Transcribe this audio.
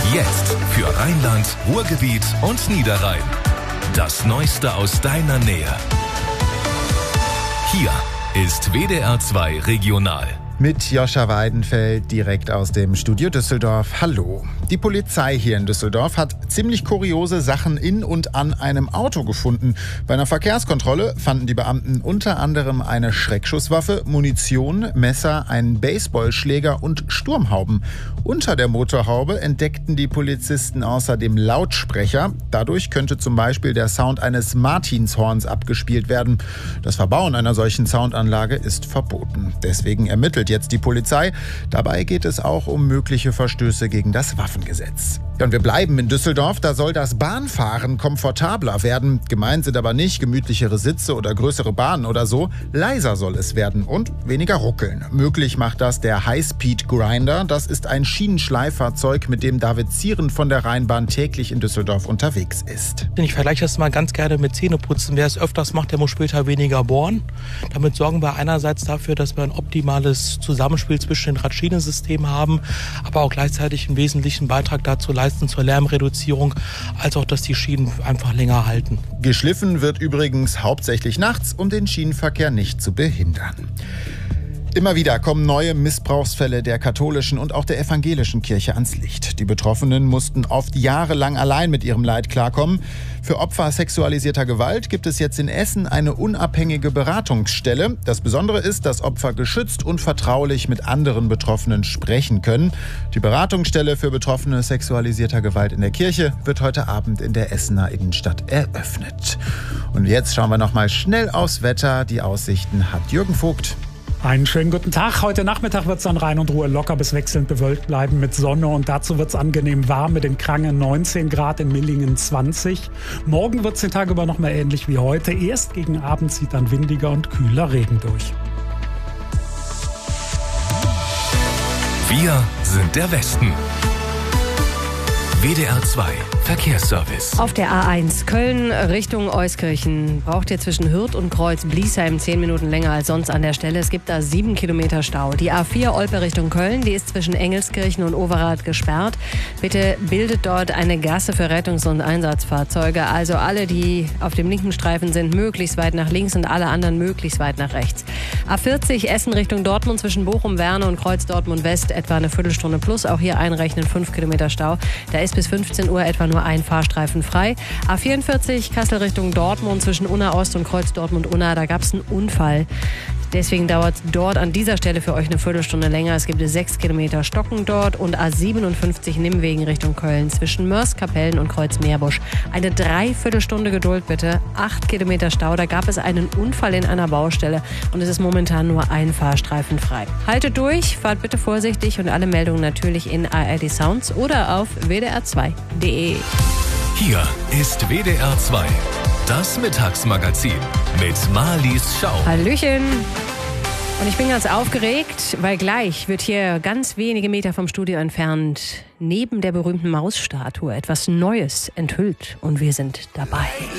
Jetzt für Rheinland, Ruhrgebiet und Niederrhein. Das Neueste aus deiner Nähe. Hier ist WDR 2 Regional. Mit Joscha Weidenfeld direkt aus dem Studio Düsseldorf. Hallo. Die Polizei hier in Düsseldorf hat ziemlich kuriose Sachen in und an einem Auto gefunden. Bei einer Verkehrskontrolle fanden die Beamten unter anderem eine Schreckschusswaffe, Munition, Messer, einen Baseballschläger und Sturmhauben. Unter der Motorhaube entdeckten die Polizisten außerdem Lautsprecher. Dadurch könnte zum Beispiel der Sound eines Martinshorns abgespielt werden. Das Verbauen einer solchen Soundanlage ist verboten. Deswegen ermittelt jetzt die Polizei. Dabei geht es auch um mögliche Verstöße gegen das Waffengesetz. Und wir bleiben in Düsseldorf. Da soll das Bahnfahren komfortabler werden. Gemeint sind aber nicht gemütlichere Sitze oder größere Bahnen oder so. Leiser soll es werden und weniger ruckeln. Möglich macht das der High-Speed Grinder. Das ist ein Schienenschleiffahrzeug, mit dem David Zieren von der Rheinbahn täglich in Düsseldorf unterwegs ist. Ich vergleiche das mal ganz gerne mit Zähneputzen. Wer es öfters macht, der muss später weniger bohren. Damit sorgen wir einerseits dafür, dass wir ein optimales Zusammenspiel zwischen den Radschienensystemen haben, aber auch gleichzeitig einen wesentlichen Beitrag dazu leisten zur Lärmreduzierung, als auch, dass die Schienen einfach länger halten. Geschliffen wird übrigens hauptsächlich nachts, um den Schienenverkehr nicht zu behindern. Immer wieder kommen neue Missbrauchsfälle der katholischen und auch der evangelischen Kirche ans Licht. Die Betroffenen mussten oft jahrelang allein mit ihrem Leid klarkommen. Für Opfer sexualisierter Gewalt gibt es jetzt in Essen eine unabhängige Beratungsstelle. Das Besondere ist, dass Opfer geschützt und vertraulich mit anderen Betroffenen sprechen können. Die Beratungsstelle für Betroffene sexualisierter Gewalt in der Kirche wird heute Abend in der Essener Innenstadt eröffnet. Und jetzt schauen wir noch mal schnell aufs Wetter. Die Aussichten hat Jürgen Vogt. Einen schönen guten Tag. Heute Nachmittag wird es an Rhein und Ruhr locker bis wechselnd bewölkt bleiben mit Sonne und dazu wird es angenehm warm mit in Krangen 19 Grad, in Millingen 20. Morgen wird es den Tag über noch mal ähnlich wie heute. Erst gegen Abend zieht dann windiger und kühler Regen durch. Wir sind der Westen. WDR 2 Verkehrsservice. Auf der A1 Köln Richtung Euskirchen braucht ihr zwischen Hürth und Kreuz-Bliesheim 10 Minuten länger als sonst an der Stelle. Es gibt da 7 Kilometer Stau. Die A4 Olpe Richtung Köln, die ist zwischen Engelskirchen und Overath gesperrt. Bitte bildet dort eine Gasse für Rettungs- und Einsatzfahrzeuge. Also alle, die auf dem linken Streifen sind, möglichst weit nach links und alle anderen möglichst weit nach rechts. A40 Essen Richtung Dortmund zwischen Bochum-Werne und Kreuz Dortmund West etwa eine Viertelstunde plus. Auch hier einrechnen 5 Kilometer Stau. Da ist bis 15 Uhr etwa nur ein Fahrstreifen frei. A44 Kassel Richtung Dortmund zwischen Unna Ost und Kreuz Dortmund-Unna. Da gab es einen Unfall. Deswegen dauert es dort an dieser Stelle für euch eine Viertelstunde länger. Es gibt 6 Kilometer Stocken dort und A57 Nimmwegen Richtung Köln zwischen Mörs, Kapellen und Kreuz-Meerbusch. Eine Dreiviertelstunde Geduld bitte. 8 Kilometer Stau. Da gab es einen Unfall in einer Baustelle und es ist momentan nur ein Fahrstreifen frei. Haltet durch, fahrt bitte vorsichtig und alle Meldungen natürlich in ARD Sounds oder auf wdr2.de. Hier ist WDR 2, das Mittagsmagazin mit Marlies Schau. Hallöchen! Und ich bin ganz aufgeregt, weil gleich wird hier ganz wenige Meter vom Studio entfernt neben der berühmten Mausstatue etwas Neues enthüllt und wir sind dabei.